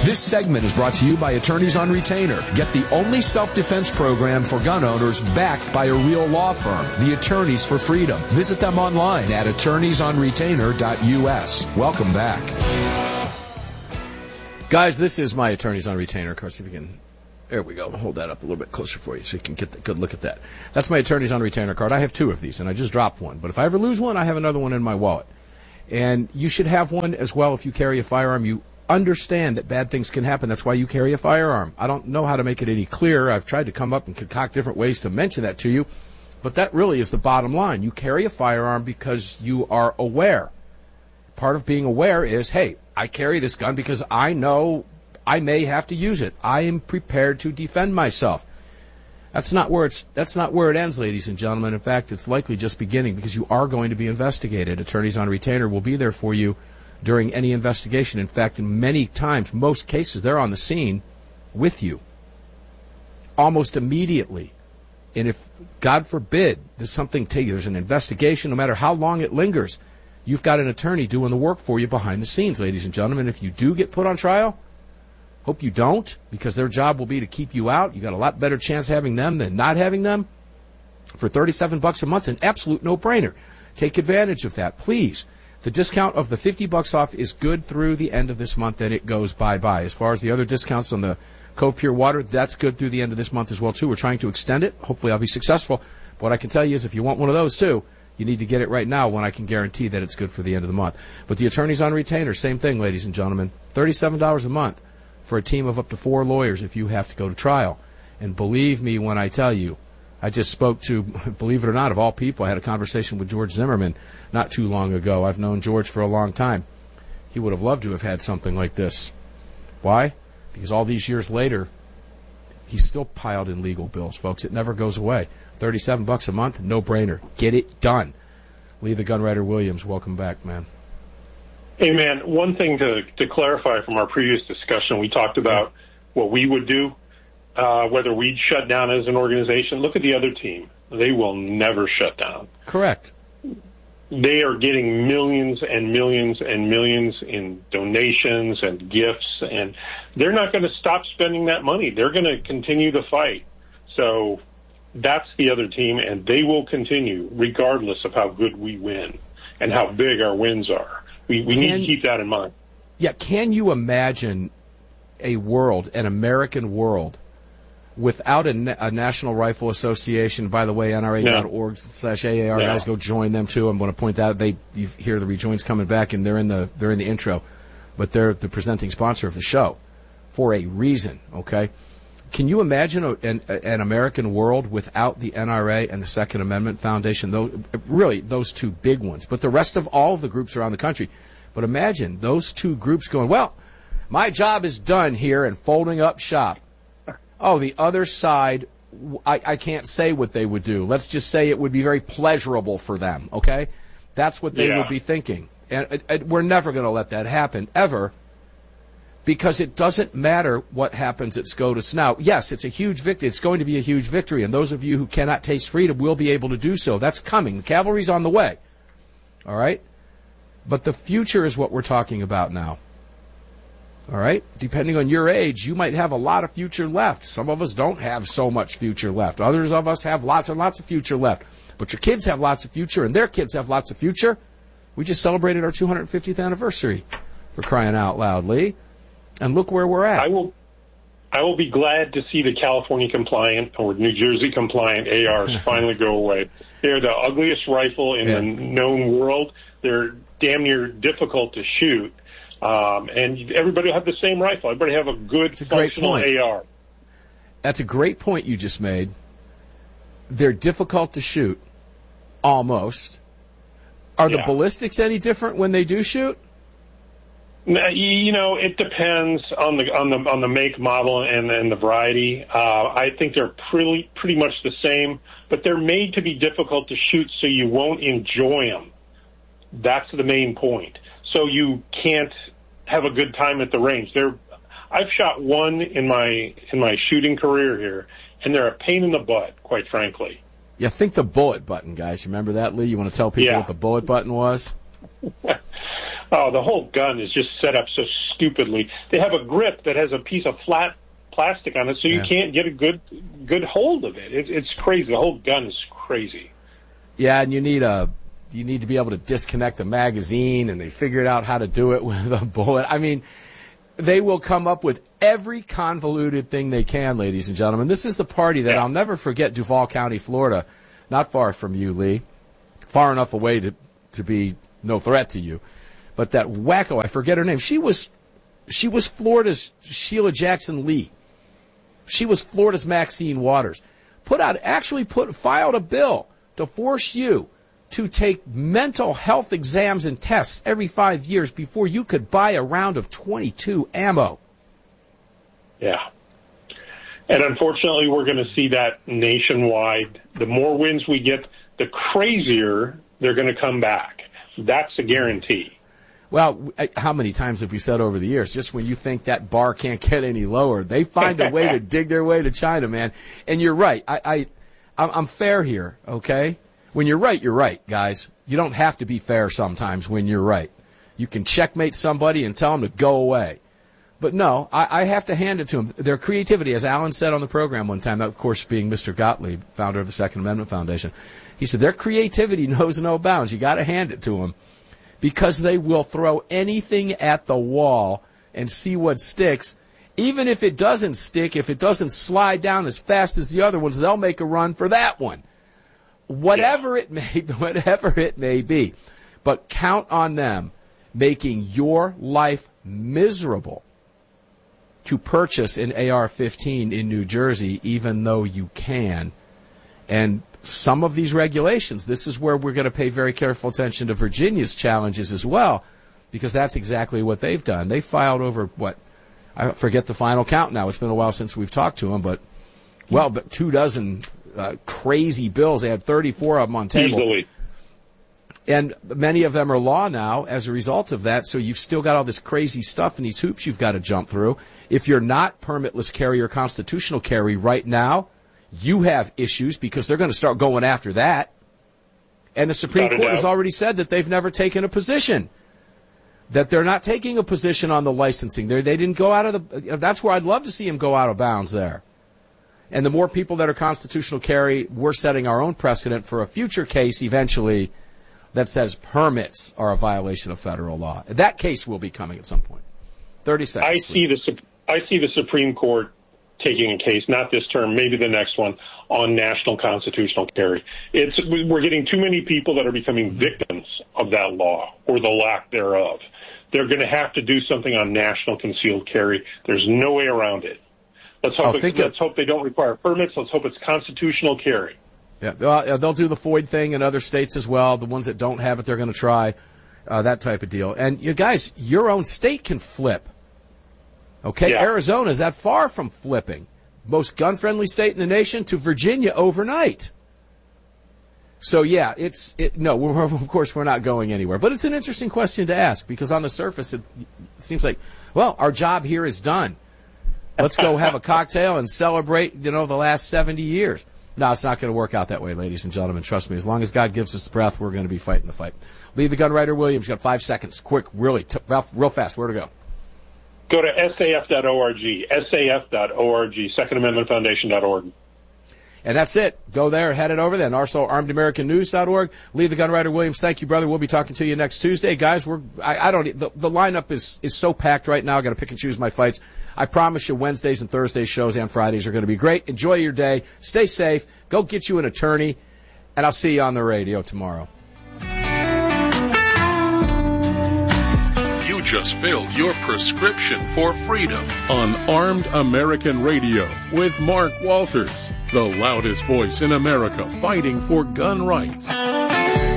This segment is brought to you by Attorneys on Retainer. Get the only self-defense program for gun owners backed by a real law firm, the Attorneys for Freedom. Visit them online at attorneysonretainer.us. Welcome back. Guys, this is my Attorneys on Retainer. Of course, if you can, there we go. Hold that up a little bit closer for you so you can get a good look at that. That's my Attorneys on Retainer card. I have two of these, and I just dropped one. But if I ever lose one, I have another one in my wallet. And you should have one as well if you carry a firearm. You understand that bad things can happen. That's why you carry a firearm. I don't know how to make it any clearer. I've tried to come up and concoct different ways to mention that to you, but that really is the bottom line. You carry a firearm because you are aware. Part of being aware is, hey, I carry this gun because I know I may have to use it. I am prepared to defend myself. That's not where it ends, ladies and gentlemen. In fact, it's likely just beginning, because you are going to be investigated. Attorneys on Retainer will be there for you during any investigation. In fact, in many times, most cases, they're on the scene with you almost immediately. And if, God forbid, there's an investigation, no matter how long it lingers, you've got an attorney doing the work for you behind the scenes, ladies and gentlemen. If you do get put on trial, hope you don't, because their job will be to keep you out. You got a lot better chance having them than not having them. For $37 a month, an absolute no-brainer. Take advantage of that, please. The discount of the $50 off is good through the end of this month, and it goes bye-bye. As far as the other discounts on the Cove Pure Water, that's good through the end of this month as well, too. We're trying to extend it. Hopefully I'll be successful. But what I can tell you is if you want one of those, too, you need to get it right now when I can guarantee that it's good for the end of the month. But the Attorneys on Retainer, same thing, ladies and gentlemen. $37 a month for a team of up to 4 lawyers if you have to go to trial. And believe me when I tell you, I just spoke to, believe it or not, of all people, I had a conversation with George Zimmerman not too long ago. I've known George for a long time. He would have loved to have had something like this. Why? Because all these years later, he's still piled in legal bills, folks. It never goes away. $37 a month, no-brainer. Get it done. Lee the Gunwriter Williams, welcome back, man. Hey, man, one thing to clarify from our previous discussion, we talked about what we would do. Whether we'd shut down as an organization. Look at the other team. They will never shut down. Correct. They are getting millions and millions and millions in donations and gifts, and they're not going to stop spending that money. They're going to continue to fight. So that's the other team, and they will continue regardless of how good we win and how big our wins are. We need to keep that in mind. Yeah, can you imagine a world, an American world, without a National Rifle Association? By the way, NRA.org/AAR, guys, go join them too. I'm going to point out you hear the rejoins coming back, and they're in the intro, but they're the presenting sponsor of the show for a reason. Okay, can you imagine an American world without the NRA and the Second Amendment Foundation? Those two big ones, but the rest of all of the groups around the country. But imagine those two groups going, well, my job is done here and folding up shop. Oh, the other side, I can't say what they would do. Let's just say it would be very pleasurable for them, okay? That's what they would be thinking. And we're never going to let that happen, ever, because it doesn't matter what happens at SCOTUS now. Yes, it's a huge victory. It's going to be a huge victory, and those of you who cannot taste freedom will be able to do so. That's coming. The cavalry's on the way, all right? But the future is what we're talking about now. All right? Depending on your age, you might have a lot of future left. Some of us don't have so much future left. Others of us have lots and lots of future left. But your kids have lots of future, and their kids have lots of future. We just celebrated our 250th anniversary, for crying out loud, Lee. And look where we're at. I will be glad to see the California compliant or New Jersey compliant ARs finally go away. They're the ugliest rifle in the known world. They're damn near difficult to shoot. And everybody will have the same rifle. Everybody have a good functional AR. That's a great point you just made. They're difficult to shoot, almost. Are the ballistics any different when they do shoot? You know, it depends on the make, model, and the variety. I think they're pretty much the same, but they're made to be difficult to shoot so you won't enjoy them. That's the main point. So you can't have a good time at the range. I've shot one in my shooting career here, and they're a pain in the butt, quite frankly. Yeah, think the bullet button, guys. Remember that, Lee? You want to tell people what the bullet button was? Oh, the whole gun is just set up so stupidly. They have a grip that has a piece of flat plastic on it, so you can't get a good hold of it. It's crazy. The whole gun is crazy. Yeah, and you need to be able to disconnect the magazine, and they figured out how to do it with a bullet. I mean, they will come up with every convoluted thing they can, ladies and gentlemen. This is the party that I'll never forget. Duval County, Florida, not far from you, Lee, far enough away to be no threat to you. But that wacko, I forget her name. She was Florida's Sheila Jackson Lee. She was Florida's Maxine Waters. Filed a bill to force you to take mental health exams and tests every 5 years before you could buy a round of .22 ammo. Yeah. And unfortunately, we're going to see that nationwide. The more wins we get, the crazier they're going to come back. That's a guarantee. Well, how many times have we said over the years, just when you think that bar can't get any lower, they find a way to dig their way to China, man. And you're right. I'm fair here, okay? When you're right, guys. You don't have to be fair sometimes when you're right. You can checkmate somebody and tell them to go away. But no, I have to hand it to them. Their creativity, as Alan said on the program one time, of course being Mr. Gottlieb, founder of the Second Amendment Foundation, he said their creativity knows no bounds. You got to hand it to them. Because they will throw anything at the wall and see what sticks. Even if it doesn't stick, if it doesn't slide down as fast as the other ones, they'll make a run for that one. Whatever it may be. But count on them making your life miserable to purchase an AR-15 in New Jersey, even though you can. And some of these regulations, this is where we're going to pay very careful attention to Virginia's challenges as well, because that's exactly what they've done. They filed over, I forget the final count now. It's been a while since we've talked to them, but 24 crazy bills. They had 34 of them on table. Easily. And many of them are law now as a result of that, so you've still got all this crazy stuff and these hoops you've got to jump through. If you're not permitless carry or constitutional carry right now, you have issues because they're going to start going after that. And the Supreme Court has already said that they've never taken a position, that they're not taking a position on the licensing. They didn't go out of that's where I'd love to see them go out of bounds there. And the more people that are constitutional carry, we're setting our own precedent for a future case eventually that says permits are a violation of federal law. That case will be coming at some point. 30 seconds. I see the Supreme Court taking a case, not this term, maybe the next one, on national constitutional carry. We're getting too many people that are becoming victims of that law or the lack thereof. They're going to have to do something on national concealed carry. There's no way around it. Let's hope they don't require permits. Let's hope it's constitutional carry. Yeah, they'll do the FOID thing in other states as well. The ones that don't have it, they're going to try that type of deal. And you guys, your own state can flip. Okay, yeah. Arizona is that far from flipping. Most gun-friendly state in the nation to Virginia overnight. So, yeah, of course we're not going anywhere. But it's an interesting question to ask because on the surface it seems like, well, our job here is done. Let's go have a cocktail and celebrate, the last 70 years. No, it's not going to work out that way, ladies and gentlemen. Trust me. As long as God gives us the breath, we're going to be fighting the fight. Leave the gun writer, Williams. You've got 5 seconds. Quick, really, real fast. Where to go? Go to saf.org, saf.org, secondamendmentfoundation.org. And that's it. Go there, head it over then. Also, armedamericannews.org. Leave the gun writer, Williams. Thank you, brother. We'll be talking to you next Tuesday. Guys, the lineup is so packed right now. I got to pick and choose my fights. I promise you Wednesdays and Thursdays shows and Fridays are going to be great. Enjoy your day. Stay safe. Go get you an attorney. And I'll see you on the radio tomorrow. You just filled your prescription for freedom on Armed American Radio with Mark Walters, the loudest voice in America fighting for gun rights.